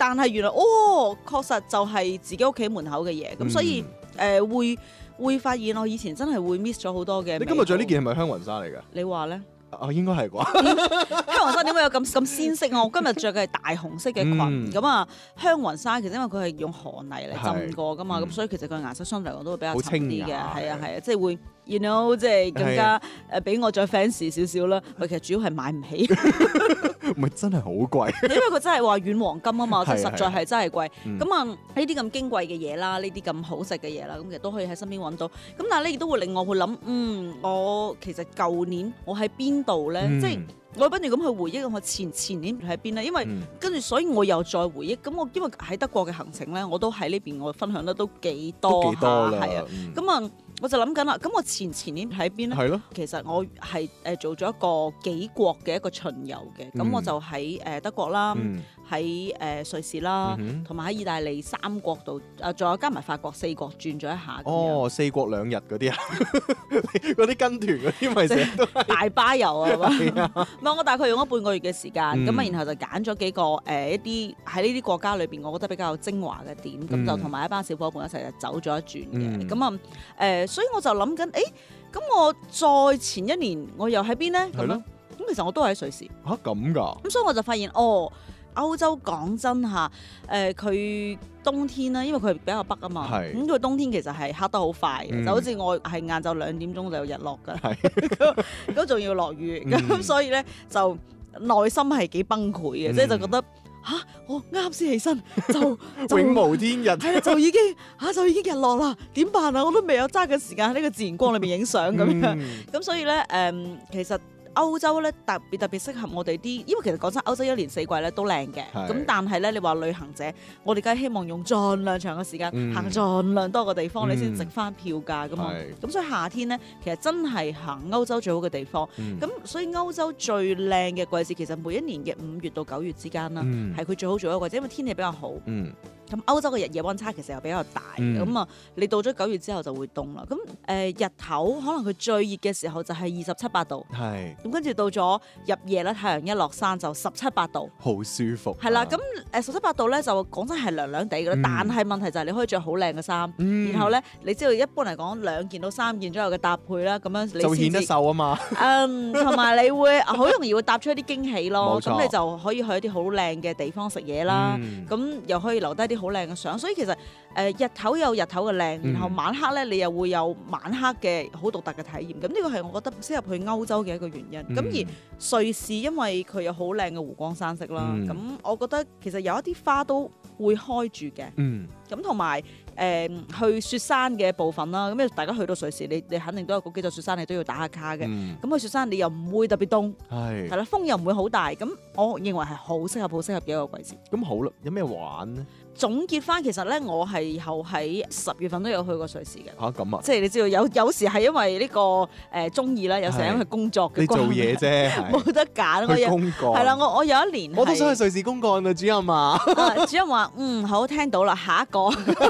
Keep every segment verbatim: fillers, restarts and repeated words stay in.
但係原來哦，確實就係自己屋企門口嘅嘢，咁、嗯、所以誒、呃、會會發現我以前真係會 miss 咗好多嘅。 你今日着呢件係咪香雲紗嚟㗎？ 你話咧？ 啊，應該係啩？ 香雲紗點解有咁咁鮮色啊？我今日着嘅係大紅色嘅裙，咁、嗯、啊香雲紗其實因為佢係用河泥嚟浸過噶嘛，咁、嗯、所以其實佢顏色相對嚟講都會比較沉啲嘅，係啊係啊，即係會 you know 即係更加誒比我再 fancy 少少啦。佢其實主要係買唔起， 唔係真係好貴， 因為佢真係話軟黃金啊嘛，即係實在係真係貴。咁、嗯、啊呢啲咁矜貴嘅嘢啦，呢啲咁好食嘅嘢啦，咁其實都可以喺身邊揾到。咁但係咧亦都會令我去諗，嗯，我其實舊年我喺邊度咧？嗯、即係我不斷咁去回憶我前前年喺邊咧，因為、嗯、跟住所以我又再回憶。咁我因為喺德國嘅行程咧，我都喺呢邊我分享得都幾多下，係啊。咁啊、嗯，我就諗緊啦。咁我前前年喺邊咧？係咯。其實我係誒做咗一個幾國嘅一個巡遊嘅。咁、嗯、我就喺誒德國啦，喺、嗯、誒瑞士啦，同埋喺意大利三國度，啊仲有加埋法國四國轉咗一下。 哦，四國兩日嗰啲啊，嗰啲跟團嗰啲咪成日都大巴遊啊嘛。唔係，我大概用咗半個月嘅時間，咁啊、嗯，然後就揀咗幾個誒、呃、一啲喺呢啲國家裏邊，我覺得比較精華嘅點，咁、嗯、就同埋一班小伙伴一齊就走咗一轉嘅。咁啊誒，所以我就諗緊，誒、欸，咁我再前一年我又喺邊咧？咁樣，咁其實我都喺瑞士。 嚇咁㗎？ 咁所以我就發現，哦，歐洲講真嚇，誒、呃、佢冬天啦，因為佢係比較北啊嘛，咁佢是、嗯、冬天其實係黑得好快嘅，嗯、就好似我係晏晝兩點鐘就有日落㗎，咁咁仲要落雨，咁、嗯、所以咧就內心係幾崩潰嘅，即係、嗯、就覺得吓，我啱先起身就，就永無天日， 係啦，就已經吓就已經日落啦，點辦啊？我都未有揸緊時間喺呢個自然光裏面影相咁樣，咁、嗯、所以咧誒、嗯，其實。歐洲咧特別特別適合我哋啲，因為其實講真，歐洲一年四季咧都靚嘅。咁是但係咧，你話旅行者，我哋梗係希望用盡量長嘅時間、嗯、行盡量多個地方，嗯、你先值翻票價噶嘛。咁是所以夏天咧，其實真係行歐洲最好嘅地方。咁、嗯、所以歐洲最靚嘅季節，其實每一年嘅五月到九月之間啦，係佢、嗯、最好做一個季節，因為天氣比較好。嗯咁歐洲嘅日夜溫差其實又比較大，咁啊、嗯，你到咗九月之後就會凍啦。咁誒、呃、日頭可能佢最熱嘅時候就係二十七八度，係咁跟住到咗入夜咧，太陽一落山就十七八度， 好舒服、啊。係啦，咁誒十七八度咧就講真係涼涼地嘅啦，嗯、但係問題就係你可以着好靚嘅衫，嗯、然後咧你知道一般嚟講兩件到三件左右嘅搭配啦，咁樣你就顯得瘦啊嘛。 嗯，同埋你會好容易會搭出一啲驚喜咯，咁錯你就可以去一啲好靚嘅地方食嘢啦，咁、嗯、又可以留低啲好靚嘅相，所以其實誒、呃、日頭有日頭嘅靚，然後晚黑咧你又會有晚黑嘅好獨特嘅體驗。咁呢個係我覺得適合去歐洲嘅一個原因。咁、嗯、而瑞士因為佢有好靚嘅湖光山色啦，咁、嗯、我覺得其實有一啲花都會開住嘅。咁同埋誒去雪山嘅部分啦，咁大家去到瑞士，你你肯定都有嗰幾座雪山，你都要打下卡嘅。咁、嗯、去雪山你又唔會特別凍，係係啦，風又唔會好大。咁我認為係好適合、好適合嘅一個季節。 咁好啦，有咩玩呢？ 總結翻，其實咧，我係後喺十月份都有去過瑞士嘅。 嚇咁啊！ 即係你知道有有時係因為呢、這個誒中意啦，有時係因為工作嘅。 你做嘢啫， 冇得揀。我有公幹。係啦，我我有一年我都想去瑞士公幹啊，主任啊。 啊主任話：嗯，好，聽到啦，下一個。我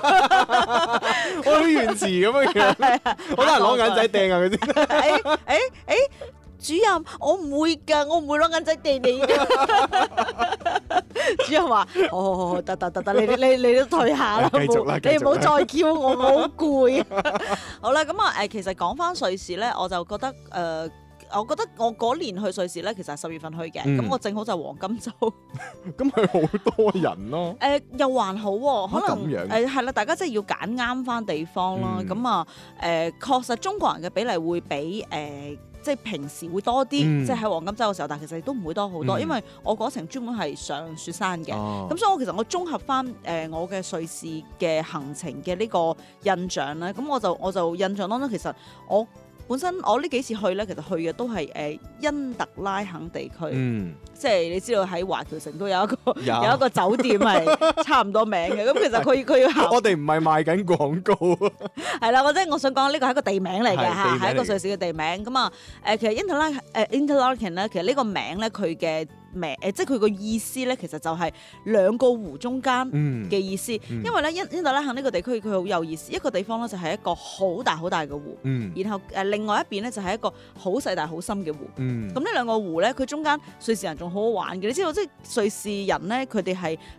好原始咁樣樣，好多人攞眼仔掟啊嗰啲。誒誒誒！ 主任，我唔會㗎，我唔會攞眼仔掟你㗎。主任話：好好好，得得得得，你你你都退下啦， 繼續啦， 你唔好再叫我，我好攰。好啦，咁啊誒，其實講翻瑞士咧，我就覺得誒、呃，我覺得我嗰年去瑞士咧，其實係十月份去嘅，咁、嗯、我正好就黃金週。 咁係好多人咯。誒、 呃，又還好喎、啊，可能誒係啦，大家真係要揀啱翻地方啦。咁啊誒，確實中國人嘅比例會比誒。呃即係平時會多啲，嗯、即係喺黃金週嘅時候，但係其實都唔會多好多，嗯、因為我嗰程專門係上雪山嘅，咁、哦、所以我其實我綜合翻誒、呃、我嘅瑞士嘅行程嘅呢個印象咧，咁我就我就印象當中其實我本身我呢幾次去咧，其實去嘅都係誒因特拉肯地區，嗯、即係你知道喺華僑城都有一個有，有一個酒店係差唔多名嘅，咁其實佢佢要行我哋唔係賣緊廣告， 係啦，我即係我想講呢個係一個地名嚟嘅嚇，係一個瑞士嘅地名咁啊誒，其實因特拉誒 Interlaken 咧，其實呢個名咧佢嘅名誒，即係佢個意思咧，其實就係兩個湖中間嘅意思。嗯嗯、因為咧，因因特拉肯呢個地區佢好有意思，一個地方咧就係一個好大好大嘅湖，嗯、然後誒另外一邊咧就係一個好細大好深嘅湖。咁呢兩個湖咧，佢中間瑞士人仲好好玩嘅。你知道即係瑞士人咧，佢哋係